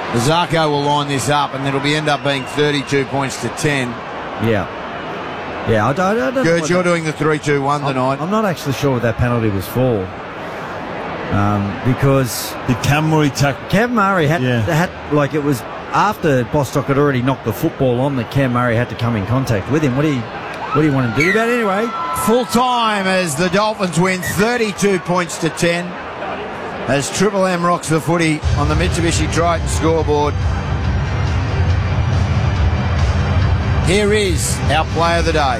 Zarko will line this up, and it'll end up being 32 points to 10. Yeah. Yeah, I don't know. Gert, you're doing the 3-2-1 tonight. I'm not actually sure what that penalty was for. Because Did Cam Murray Cam Murray had, it was after Bostock had already knocked the football on that Cam Murray had to come in contact with him. What do you want to do about it anyway? Full time as the Dolphins win 32 points to 10 as Triple M rocks the footy on the Mitsubishi Triton scoreboard. Here is our player of the day.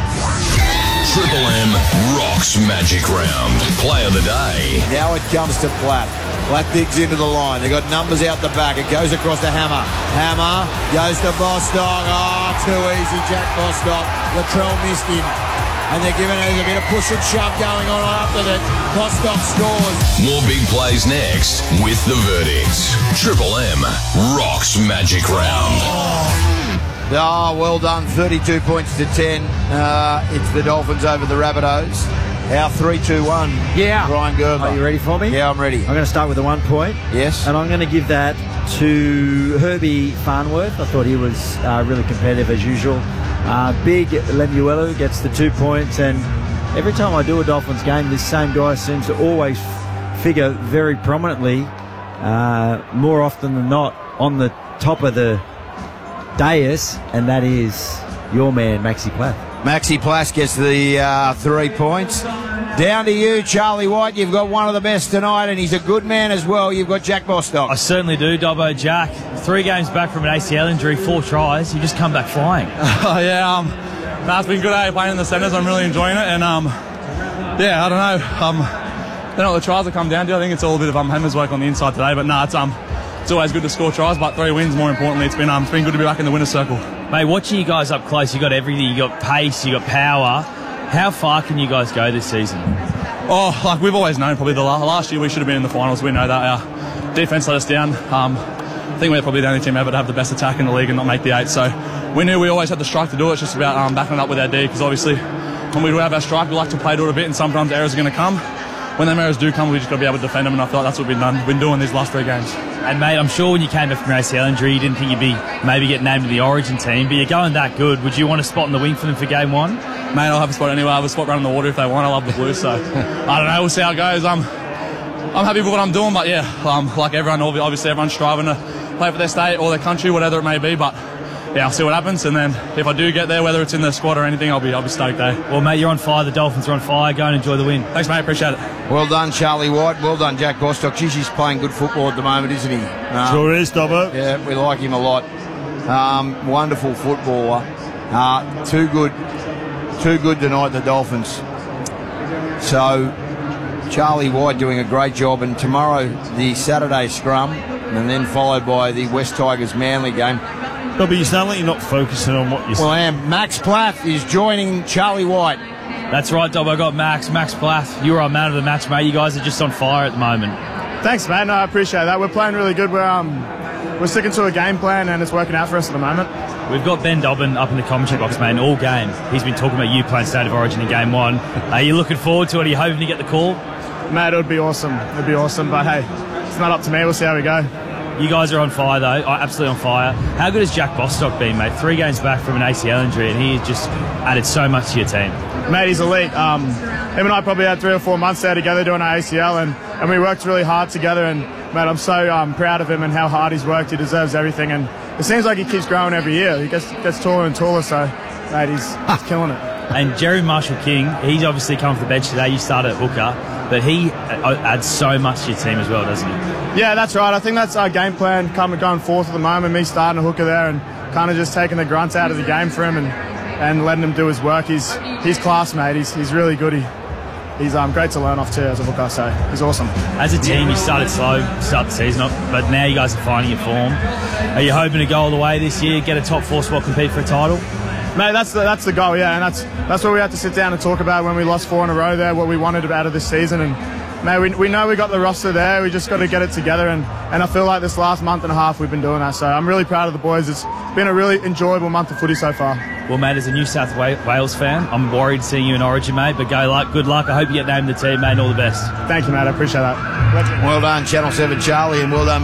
Triple M rocks Magic Round. Play of the day. Now it comes to Platt. Platt digs into the line. They've got numbers out the back. It goes across to Hammer. Hammer goes to Bostock. Oh, too easy, Jack Bostock. Latrell missed him. And they're giving it a bit of push and shove going on after that. Bostock scores. More big plays next with the verdict. Triple M rocks Magic Round. Oh, well done. 32 points to 10. It's the Dolphins over the Rabbitohs. Our 3-2-1. Yeah. Ryan Gerber. Are you ready for me? Yeah, I'm ready. I'm going to start with the 1 point. Yes. And I'm going to give that to Herbie Farnworth. I thought he was really competitive as usual. Big Lemuelu gets the 2 points. And every time I do a Dolphins game, this same guy seems to always figure very prominently, more often than not, on the top of the dais, and that is your man, Maxi Plath. Maxi Plath gets the 3 points. Down to you, Charlie White. You've got one of the best tonight, and he's a good man as well. You've got Jack Bostock. I certainly do, Dobbo. Jack, 3 games back from an ACL injury, 4 tries. You just come back flying. It's been good playing in the centres. I'm really enjoying it, and I don't know. I don't know what the tries have come down to. I think it's all a bit of Hemmer's work on the inside today, but it's always good to score tries, but 3 wins more importantly. It's been good to be back in the winner's circle. Mate, watching you guys up close, you got everything. You got pace, you got power. How far can you guys go this season? We've always known, probably the last year we should have been in the finals. We know that our defence let us down. I think we're probably the only team ever to have the best attack in the league and not make the 8. So we knew we always had the strike to do it. It's just about backing it up with our D, because obviously when we do have our strike, we like to play to it a bit, and sometimes errors are going to come. When them errors do come, we just got to be able to defend them, and I feel like that's what we've been doing these last 3 games. And mate, I'm sure when you came back from your ACL injury, you didn't think you'd be maybe getting named to the Origin team, but you're going that good. Would you want a spot in the wing for them for game 1? Mate, I'll have a spot anywhere. I'll have a spot running the water if they want. I love the Blues, so I don't know. We'll see how it goes. I'm happy with what I'm doing, but like everyone, obviously everyone's striving to play for their state or their country, whatever it may be. But I'll see what happens, and then if I do get there, whether it's in the squad or anything, I'll be stoked there. Well, mate, you're on fire. The Dolphins are on fire. Go and enjoy the win. Thanks, mate. Appreciate it. Well done, Charlie White. Well done, Jack Bostock. Geez, he's playing good football at the moment, isn't he? Sure is, Dobbo. Yeah, we like him a lot. Wonderful footballer. Too good tonight, the Dolphins. So, Charlie White doing a great job, and tomorrow the Saturday scrum, and then followed by the West Tigers Manly game. No, but you sound like you're not focusing on what you're saying. Well, I am. Max Plath is joining Charlie White. That's right, Dob. I got Max Plath. You were our man of the match, mate. You guys are just on fire at the moment. Thanks, man. No, I appreciate that. We're playing really good. We're sticking to a game plan, and it's working out for us at the moment. We've got Ben Dobbin up in the commentary box, mate, all game. He's been talking about you playing State of Origin in game 1. Are you looking forward to it? Are you hoping to get the call? Mate, it would be awesome. It would be awesome, but hey, it's not up to me. We'll see how we go. You guys are on fire, though. Absolutely on fire. How good has Jack Bostock been, mate? 3 games back from an ACL injury, and he just added so much to your team. Mate, he's elite. Him and I probably had 3 or 4 months there together doing our ACL, and we worked really hard together. And, mate, I'm so proud of him and how hard he's worked. He deserves everything. And it seems like he keeps growing every year. He gets taller and taller, so, mate, he's killing it. And Jerry Marshall-King, he's obviously come off the bench today. You started at hooker, but he adds so much to your team as well, doesn't he? Yeah, that's right. I think that's our game plan going forth at the moment. Me starting a hooker there and kind of just taking the grunt out of the game for him and letting him do his work. He's class, mate. He's really good. He's great to learn off too as a hooker, so he's awesome. As a team, you started slow, start the season, but now you guys are finding your form. Are you hoping to go all the way this year, get a top 4 spot, compete for a title? Mate, that's the goal, yeah, and that's what we had to sit down and talk about when we lost 4 in a row there, what we wanted out of this season. And mate, we know we got the roster there. We just got to get it together, and I feel like this last month and a half we've been doing that. So I'm really proud of the boys. It's been a really enjoyable month of footy so far. Well, mate, as a New South Wales fan, I'm worried seeing you in Origin, mate, but good luck. I hope you get named the team, mate, and all the best. Thank you, mate. I appreciate that. Well done, Channel 7 Charlie, and well done,